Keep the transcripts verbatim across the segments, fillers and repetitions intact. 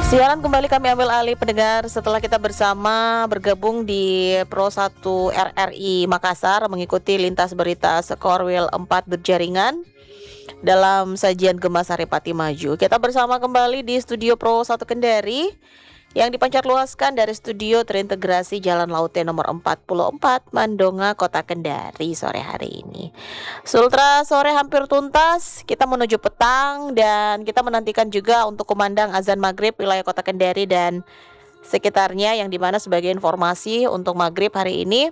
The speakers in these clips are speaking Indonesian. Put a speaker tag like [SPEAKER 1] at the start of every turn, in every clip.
[SPEAKER 1] Siaran kembali kami ambil alih pendengar setelah kita bersama bergabung di Pro satu R R I Makassar mengikuti lintas berita Skorwil empat berjaringan dalam sajian Gema Saripati Maju. Kita bersama kembali di studio Pro satu Kendari yang dipancarluaskan dari studio terintegrasi Jalan Laute nomor empat puluh empat Mandonga, Kota Kendari sore hari ini. Sultra sore hampir tuntas, kita menuju petang dan kita menantikan juga untuk kumandang azan maghrib wilayah Kota Kendari dan sekitarnya, yang dimana sebagai informasi untuk maghrib hari ini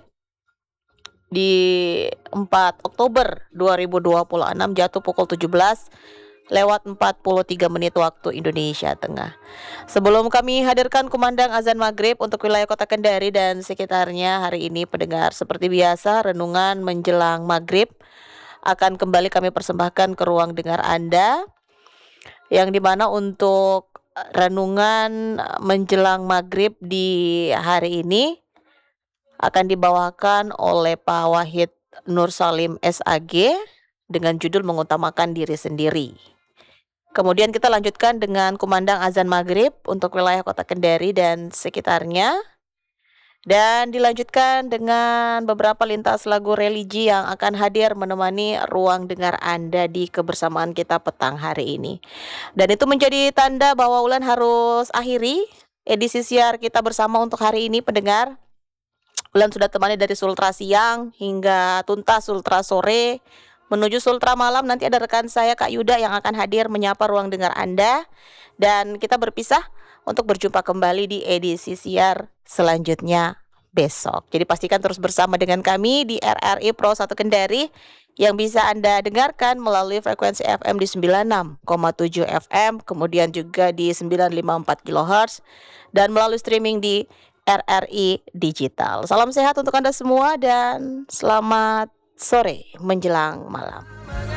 [SPEAKER 1] di empat Oktober dua ribu dua puluh enam jatuh pukul tujuh belas lewat empat puluh tiga menit waktu Indonesia Tengah. Sebelum kami hadirkan kumandang azan maghrib untuk wilayah Kota Kendari dan sekitarnya hari ini, pendengar, seperti biasa renungan menjelang maghrib akan kembali kami persembahkan ke ruang dengar Anda, yang dimana untuk renungan menjelang maghrib di hari ini akan dibawakan oleh Pak Wahid Nur Salim S A G dengan judul mengutamakan diri sendiri. Kemudian kita lanjutkan dengan kumandang azan maghrib untuk wilayah Kota Kendari dan sekitarnya. Dan dilanjutkan dengan beberapa lintas lagu religi yang akan hadir menemani ruang dengar Anda di kebersamaan kita petang hari ini. Dan itu menjadi tanda bahwa Ulan harus akhiri edisi siar kita bersama untuk hari ini, pendengar. Ulan sudah temani dari Sultra siang hingga tuntas Sultra sore. Menuju Sultra malam nanti ada rekan saya Kak Yuda yang akan hadir menyapa ruang dengar Anda. Dan kita berpisah untuk berjumpa kembali di edisi siar selanjutnya besok. Jadi pastikan terus bersama dengan kami di R R I Pro satu Kendari yang bisa Anda dengarkan melalui frekuensi F M di sembilan puluh enam koma tujuh F M, kemudian juga di sembilan ratus lima puluh empat kilohertz dan melalui streaming di R R I Digital. Salam sehat untuk Anda semua dan selamat sore menjelang malam.